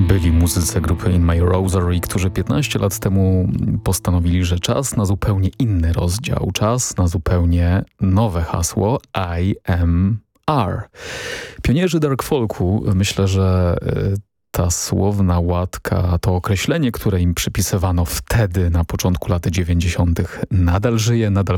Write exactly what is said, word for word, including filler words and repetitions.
byli muzycy grupy In My Rosary, którzy piętnaście lat temu postanowili, że czas na zupełnie inny rozdział, czas na zupełnie nowe hasło I Am R. Pionierzy dark folku, myślę, że ta słowna łatka, to określenie, które im przypisywano wtedy, na początku lat dziewięćdziesiątych, nadal żyje, nadal